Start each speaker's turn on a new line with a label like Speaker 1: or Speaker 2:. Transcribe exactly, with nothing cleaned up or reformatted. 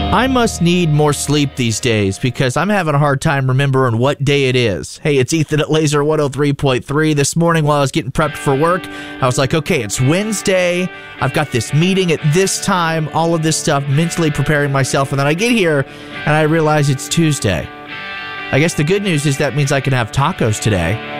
Speaker 1: I must need more sleep these days because I'm having a hard time remembering what day it is. Hey, it's Ethan at Laser one oh three point three. This morning while I was getting prepped for work, I was like, okay, it's Wednesday. I've got this meeting at this time, all of this stuff, mentally preparing myself. And then I get here and I realize it's Tuesday. I guess the good news is that means I can have tacos today.